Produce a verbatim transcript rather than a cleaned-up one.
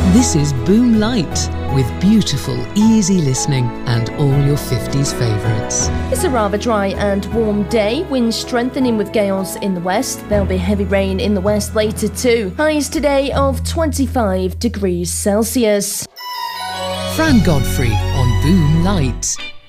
This is Boom Light, with beautiful, easy listening and all your fifties favourites. It's a rather dry and warm day, winds strengthening with gales in the west. There'll be heavy rain in the west later too. Highs today of twenty-five degrees Celsius. Fran Godfrey on Boom Light.